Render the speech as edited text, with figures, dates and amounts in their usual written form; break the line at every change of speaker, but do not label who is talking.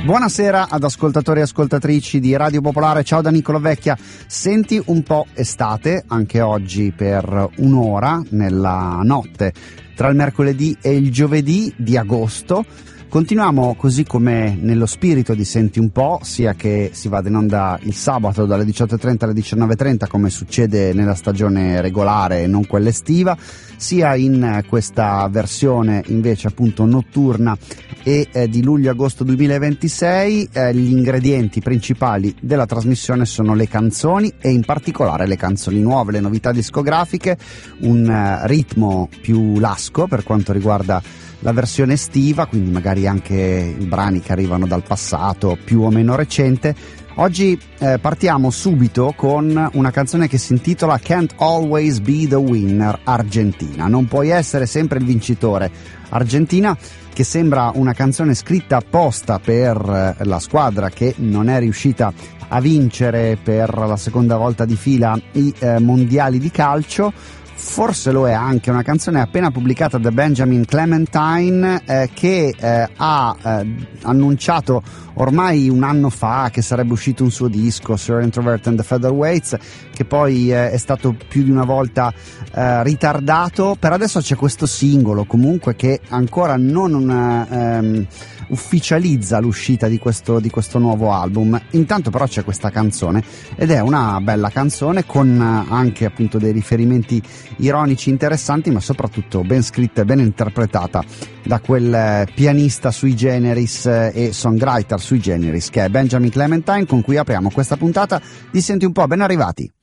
Buonasera ad ascoltatori e ascoltatrici di Radio Popolare, ciao da Nicola Vecchia. Senti un po' estate, anche oggi per un'ora, nella notte tra il mercoledì e il giovedì di agosto. Continuiamo così come nello spirito di Senti un po', sia che si vada in onda il sabato dalle 18.30 alle 19.30 come succede nella stagione regolare e non quella estiva, sia in questa versione invece appunto notturna e di luglio-agosto 2026. Gli ingredienti principali della trasmissione sono le canzoni e in particolare le canzoni nuove, le novità discografiche, un ritmo più lasco per quanto riguarda la versione estiva, quindi magari anche i brani che arrivano dal passato più o meno recente. Oggi partiamo subito con una canzone che si intitola Can't Always Be the Winner, Argentina. Non puoi essere sempre il vincitore. Argentina, che sembra una canzone scritta apposta per la squadra che non è riuscita a vincere per la seconda volta di fila i mondiali di calcio. Forse lo è anche una canzone appena pubblicata da Benjamin Clementine che ha annunciato ormai un anno fa che sarebbe uscito un suo disco, Sir Introvert and the Featherweights, che poi è stato più di una volta ritardato. Per adesso c'è questo singolo comunque che ancora non ufficializza l'uscita di questo nuovo album. Intanto però c'è questa canzone ed è una bella canzone con anche appunto dei riferimenti ironici interessanti, ma soprattutto ben scritta e ben interpretata da quel pianista sui generis e songwriter sui generis che è Benjamin Clementine, con cui apriamo questa puntata di Senti un po'. Ben arrivati.